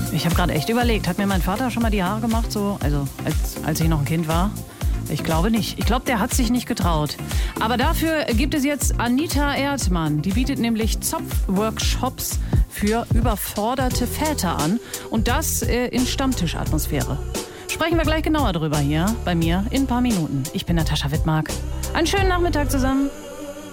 Ich habe gerade echt überlegt, hat mir mein Vater schon mal die Haare gemacht, so, also als ich noch ein Kind war? Ich glaube nicht. Ich glaube, der hat sich nicht getraut. Aber dafür gibt es jetzt Anita Erdmann. Die bietet nämlich Zopfworkshops für überforderte Väter an. Und das in Stammtischatmosphäre. Sprechen wir gleich genauer drüber hier bei mir in ein paar Minuten. Ich bin Natascha Wittmark. Einen schönen Nachmittag zusammen.